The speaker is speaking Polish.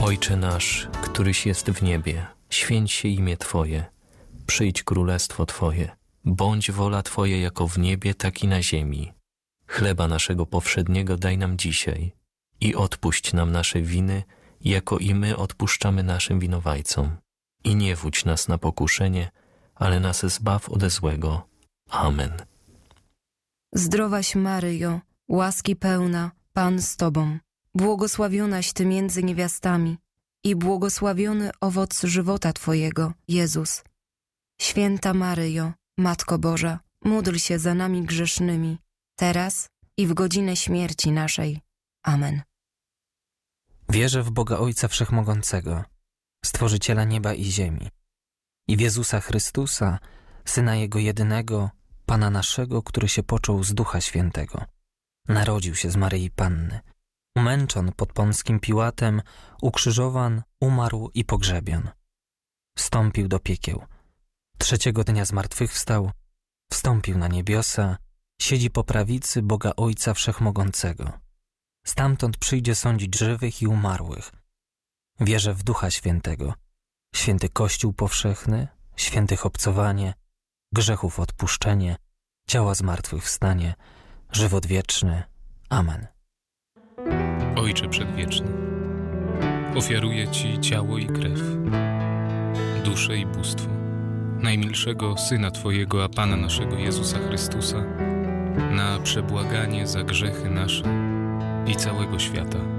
Ojcze nasz, któryś jest w niebie, święć się imię Twoje, przyjdź królestwo Twoje, bądź wola Twoja jako w niebie, tak i na ziemi. Chleba naszego powszedniego daj nam dzisiaj i odpuść nam nasze winy, jako i my odpuszczamy naszym winowajcom. I nie wódź nas na pokuszenie, ale nas zbaw ode złego. Amen. Zdrowaś Maryjo, łaski pełna, Pan z Tobą, błogosławionaś Ty między niewiastami i błogosławiony owoc żywota Twojego, Jezus. Święta Maryjo, Matko Boża, módl się za nami grzesznymi, teraz i w godzinę śmierci naszej. Amen. Wierzę w Boga Ojca Wszechmogącego, Stworzyciela nieba i ziemi, i w Jezusa Chrystusa, Syna Jego jedynego, Pana naszego, który się począł z Ducha Świętego. Narodził się z Maryi Panny, umęczon pod Pąckim Piłatem, ukrzyżowan, umarł i pogrzebion. Wstąpił do piekieł. 3. dnia zmartwychwstał, wstąpił na niebiosa, siedzi po prawicy Boga Ojca Wszechmogącego. Stamtąd przyjdzie sądzić żywych i umarłych. Wierzę w Ducha Świętego, święty Kościół powszechny, świętych obcowanie, grzechów odpuszczenie, ciała zmartwychwstanie, żywot wieczny. Amen. Ojcze Przedwieczny, ofiaruję Ci ciało i krew, duszę i bóstwo najmilszego Syna Twojego, a Pana naszego Jezusa Chrystusa, na przebłaganie za grzechy nasze i całego świata.